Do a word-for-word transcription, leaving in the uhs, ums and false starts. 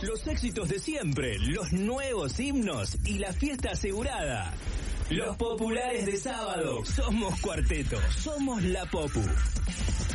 Los éxitos de siempre, los nuevos himnos y la fiesta asegurada. Los populares de sábado. Somos Cuarteto, somos la Popu.